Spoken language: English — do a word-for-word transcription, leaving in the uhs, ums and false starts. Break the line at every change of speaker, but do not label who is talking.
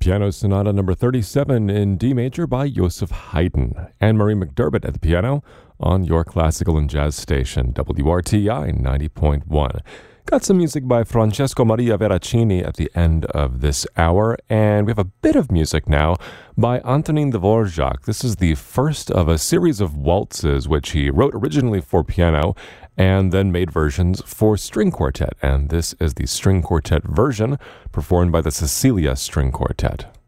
Piano Sonata number thirty-seven in D major by Joseph Haydn. Anne-Marie McDermott at the piano on your classical and jazz station, W R T I ninety point one. Got some music by Francesco Maria Veracini at the end of this hour, and we have a bit of music now by Antonin Dvorak. This is the first of a series of waltzes which he wrote originally for piano and then made versions for string quartet, and this is the string quartet version performed by the Cecilia String Quartet.